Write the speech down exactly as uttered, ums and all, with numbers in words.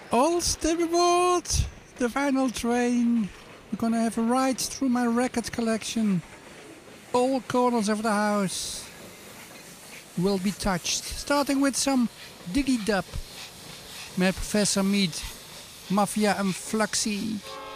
All step aboard the final train. We're gonna have a ride through my record collection. All corners of the house will be touched, starting with some diggy dub met Professor Meat, Mafia and Fluxy.